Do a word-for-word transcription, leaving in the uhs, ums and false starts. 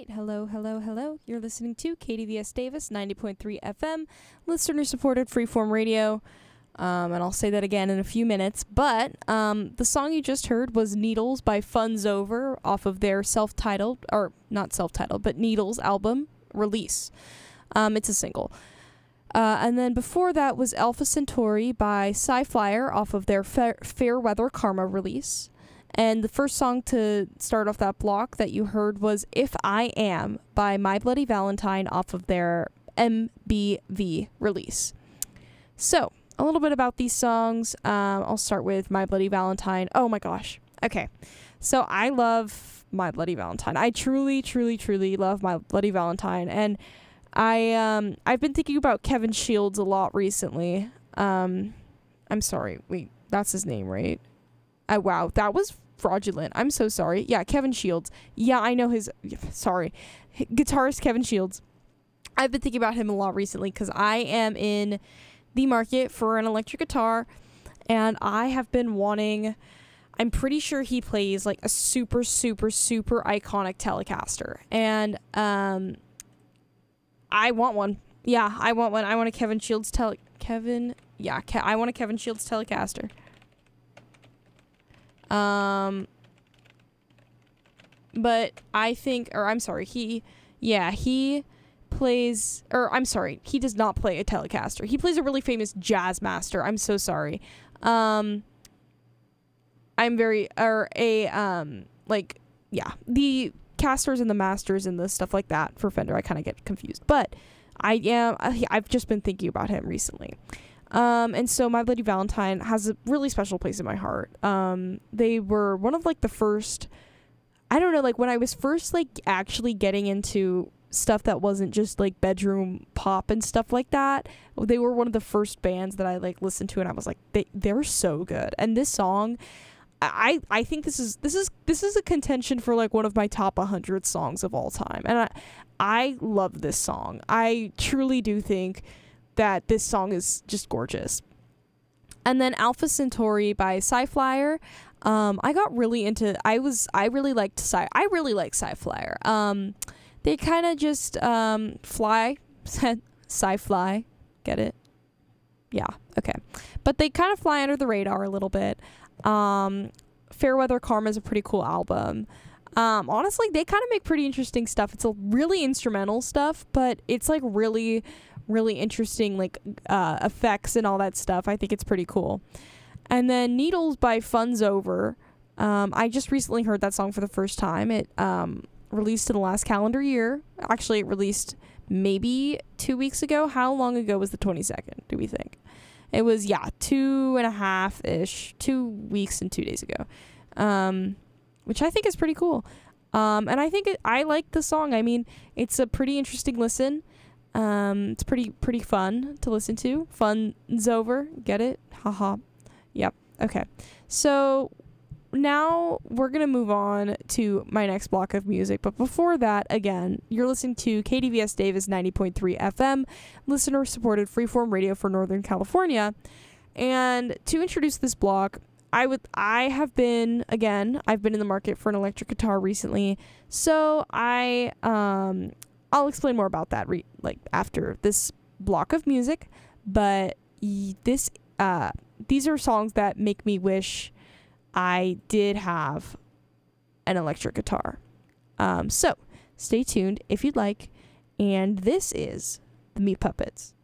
right. Hello, hello, hello. You're listening to K D V S Davis ninety point three F M, listener supported freeform radio. Um, and I'll say that again in a few minutes. But um, the song you just heard was Needles by Fun's Over off of their self-titled, or not self-titled, but Needles album release. Um, it's a single. Uh, and then before that was Alpha Centauri by Sci-Flyer off of their Fa- Fair Weather Karma release. And the first song to start off that block that you heard was If I Am by My Bloody Valentine off of their M B V release. So, a little bit about these songs. Um, I'll start with My Bloody Valentine. Oh my gosh. Okay. So, I love My Bloody Valentine. I truly, truly, truly love My Bloody Valentine. And I, um, I've been thinking about Kevin Shields a lot recently. Um, I'm sorry. Wait, that's his name, right? Oh, wow. That was fraudulent. I'm so sorry. Yeah, Kevin Shields. Yeah, I know his... Sorry. Guitarist Kevin Shields. I've been thinking about him a lot recently because I am in the market for an electric guitar, and I have been wanting... I'm pretty sure he plays like a super, super, super iconic Telecaster, and um, I want one. Yeah, I want one. I want a Kevin Shields tele... Kevin... Yeah, Ke- I want a Kevin Shields Telecaster. Um, but I think, or I'm sorry, he, yeah, he plays, or I'm sorry, he does not play a Telecaster. He plays a really famous Jazzmaster. I'm so sorry. Um, I'm very, or a, um, like, yeah, the casters and the masters and the stuff like that for Fender, I kind of get confused. But I am, I've just been thinking about him recently. Um, and so My Bloody Valentine has a really special place in my heart. Um, they were one of like the first, I don't know, like when I was first like actually getting into stuff that wasn't just like bedroom pop and stuff like that. They were one of the first bands that I like listened to, and I was like, they they're so good. And this song, I I think this is this is this is a contention for like one of my top one hundred songs of all time. And I I love this song. I truly do think that this song is just gorgeous. And then Alpha Centauri by Sci-Flyer. Um, I got really into, I was, I really liked Sci, I really like Sci-Flyer. Um, they kind of just, um, fly, Sci-Fly, get it? Yeah, okay. But they kind of fly under the radar a little bit. Um, Fair Weather Karma is a pretty cool album. Um, honestly, they kind of make pretty interesting stuff. It's a really instrumental stuff, but it's like really, really interesting, like uh, effects and all that stuff. I think it's pretty cool. And then Needles by Fun's Over. Um, I just recently heard that song for the first time. It um, released in the last calendar year. Actually, it released maybe two weeks ago. How long ago was the twenty-second, do we think? It was, yeah, two and a half-ish, two weeks and two days ago, um, which I think is pretty cool. Um, and I think it, I like the song. I mean, it's a pretty interesting listen. Um, it's pretty pretty fun to listen to. Fun's over. Get it? Haha. Yep. Okay. So now we're going to move on to my next block of music. But before that, again, you're listening to K D V S Davis ninety point three F M, listener-supported freeform radio for Northern California. And to introduce this block, I would I have been, again, I've been in the market for an electric guitar recently. So I... um. I'll explain more about that re- like after this block of music, but y- this uh, these are songs that make me wish I did have an electric guitar. Um, so stay tuned if you'd like, and this is the Meat Puppets.